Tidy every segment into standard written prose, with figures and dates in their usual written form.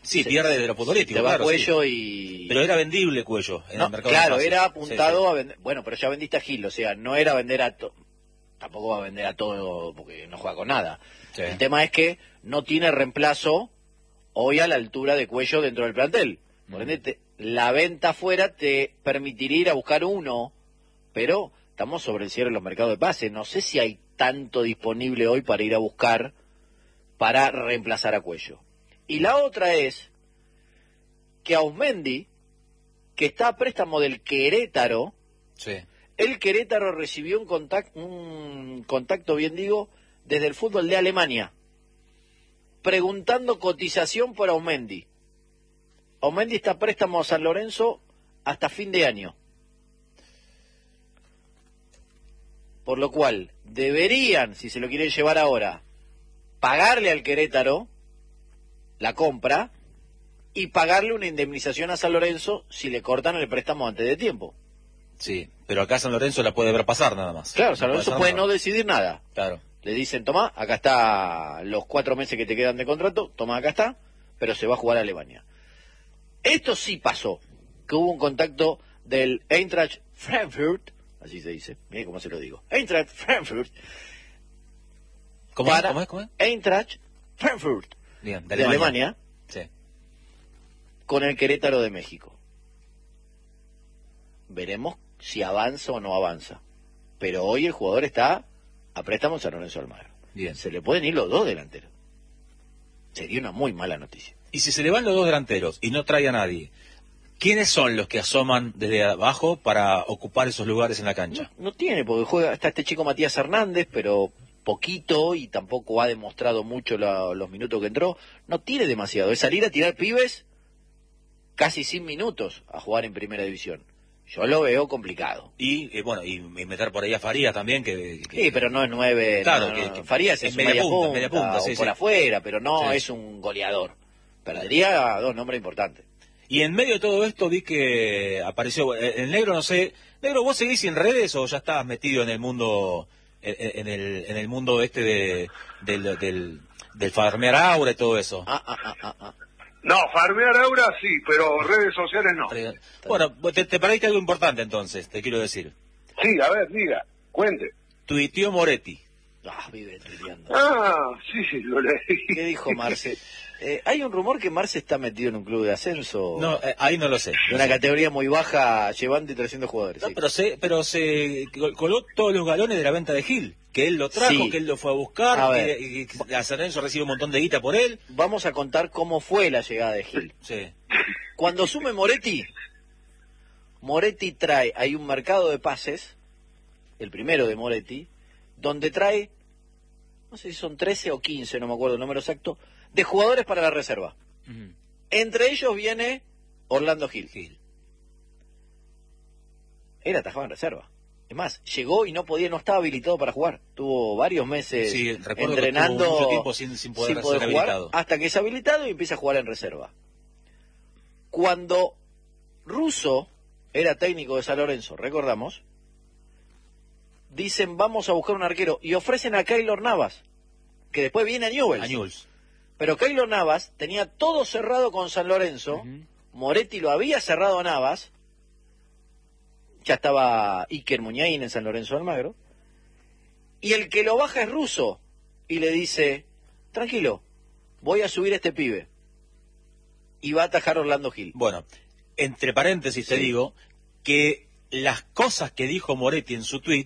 Sí, pierde de lo futbolístico, se va claro, Cuello sí. y... Pero era vendible Cuello en el mercado de claro, pases. era apuntado Sí, sí. a vender... Bueno, pero ya vendiste a Gil, o sea, no era vender a... Tampoco va a vender a todo porque no juega con nada. Sí. El tema es que no tiene reemplazo hoy a la altura de Cuello dentro del plantel. Por ende, la venta afuera te permitiría ir a buscar uno, pero estamos sobre el cierre de los mercados de pases. No sé si hay tanto disponible hoy para ir a buscar para reemplazar a Cuello. Y la otra es que Auzmendi, que está a préstamo del Querétaro, Sí. el Querétaro recibió un contacto, bien digo, desde el fútbol de Alemania, preguntando cotización por Auzmendi. Auzmendi está a préstamo a San Lorenzo hasta fin de año. Por lo cual, deberían, si se lo quieren llevar ahora, pagarle al Querétaro la compra y pagarle una indemnización a San Lorenzo si le cortan el préstamo antes de tiempo. Sí, pero acá San Lorenzo la puede ver pasar nada más. Claro, San No Lorenzo hacer puede nada. no decidir nada. Claro. Le dicen, tomá, acá está los 4 meses que te quedan de contrato, tomá, acá está, pero se va a jugar a Alemania. Esto sí pasó, que hubo un contacto del Eintracht Frankfurt, así se dice, miren cómo se lo digo, Eintracht Frankfurt, ¿Cómo es? Eintracht Frankfurt, Bien, de Alemania, Sí. con el Querétaro de México. Veremos si avanza o no avanza. Pero hoy el jugador está a préstamo en San Lorenzo de Almagro. Bien. Se le pueden ir los dos delanteros. Sería una muy mala noticia. Y si se le van los dos delanteros y no trae a nadie, ¿quiénes son los que asoman desde abajo para ocupar esos lugares en la cancha? No tiene, porque juega, está este chico Matías Hernández, pero poquito y tampoco ha demostrado mucho los minutos que entró. No tiene demasiado. Es salir a tirar pibes casi sin minutos a jugar en primera división. Yo lo veo complicado. Y bueno, y meter por ahí a Farías también, que Sí, pero no es 9. Claro, no, que Farías es un media punta, sí, o por sí. afuera, pero no Sí. es un goleador. Perdería 2 nombres importantes. Y en medio de todo esto vi que apareció el Negro, no sé, Negro, ¿vos seguís en redes o ya estabas metido en el mundo, en el mundo este del farmear aura y todo eso? No, farmear ahora sí, pero redes sociales no. Bueno, te perdiste algo importante entonces, te quiero decir. Sí, a ver, diga, cuente. Tuiteó Moretti. Vive tuiteando. Sí, lo leí. ¿Qué dijo Marce? Hay un rumor que Marce está metido en un club de ascenso. No, ahí no lo sé. De una categoría muy baja, llevando y trayendo jugadores. No, Sí. pero se colgó todos los galones de la venta de Gil. Que él lo trajo, Sí. que él lo fue a buscar, A ver. que San Lorenzo recibe un montón de guita por él. Vamos a contar cómo fue la llegada de Gil. Sí. Cuando asume Moretti trae, hay un mercado de pases, el primero de Moretti, donde trae, no sé si son 13 o 15, no me acuerdo el número exacto, de jugadores para la reserva. Ujú. Entre ellos viene Orlando Gil. Él atajaba en reserva. Es más, llegó y no estaba habilitado para jugar. Tuvo varios meses Sí, recuerdo entrenando que tuvo mucho tiempo sin poder ser jugar, habilitado. hasta que es habilitado y empieza a jugar en reserva. Cuando Russo era técnico de San Lorenzo, recordamos, dicen vamos a buscar un arquero y ofrecen a Keylor Navas, que después viene a Newell's. Pero Keylor Navas tenía todo cerrado con San Lorenzo. Ujú. Moretti lo había cerrado a Navas. Ya estaba Iker Muñain en San Lorenzo de Almagro. Y el que lo baja es Russo. Y le dice, tranquilo, voy a subir a este pibe. Y va a atajar Orlando Gil. Bueno, entre paréntesis te digo que las cosas que dijo Moretti en su tuit,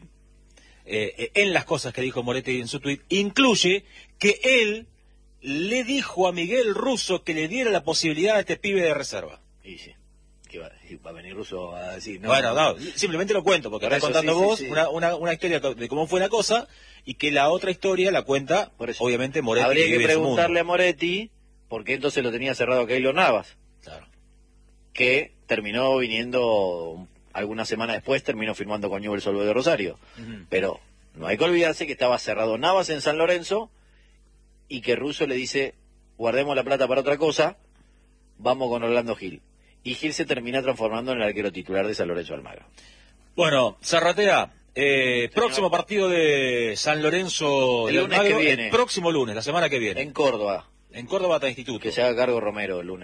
incluye que él le dijo a Miguel Russo que le diera la posibilidad a este pibe de reserva. Y sí, que va a venir Russo a decir, ¿no? Bueno, no, simplemente lo cuento, porque Por estás eso, contando sí, vos sí. Una historia de cómo fue la cosa, y que la otra historia la cuenta, Por eso. obviamente, Moretti. Habría que vive en su mundo. preguntarle a Moretti, porque entonces lo tenía cerrado a Keylor Navas, Claro. que terminó viniendo, algunas semanas después, terminó firmando con Newell's Old Boys de Rosario. Ujú. Pero no hay que olvidarse que estaba cerrado Navas en San Lorenzo y que Russo le dice, guardemos la plata para otra cosa, vamos con Orlando Gil. Y Gil se termina transformando en el arquero titular de San Lorenzo de Almagro. Bueno, Zarratea, próximo partido de San Lorenzo El de lunes Almagro, que viene. el próximo lunes, la semana que viene. En Córdoba, En Córdoba está Instituto. que se haga cargo Romero el lunes.